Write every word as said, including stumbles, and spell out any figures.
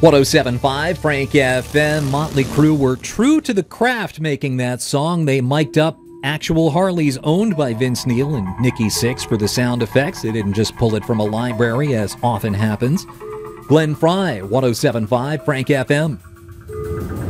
one oh seven point five Frank F M. Motley Crue were true to the craft making that song. They mic'd up actual Harleys owned by Vince Neil and Nikki Sixx for the sound effects. They didn't just pull it from a library, as often happens. Glenn Frey, one oh seven point five Frank F M.